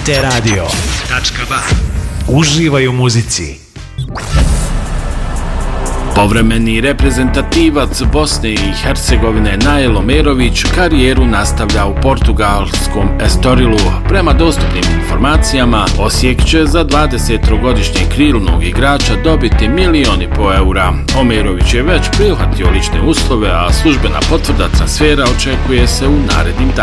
Interradio.ba. Uživaj u muzici. Povremeni reprezentativac Bosne i Hercegovine Nael Omerović karijeru nastavlja u portugalskom Estorilu. Prema dostupnim informacijama, Osijek će za 20-godišnjeg krilnog igrača dobiti 1,5 miliona eura. Omerović je već prihvatio lične uslove, a službena potvrda transfera očekuje se u narednim danima.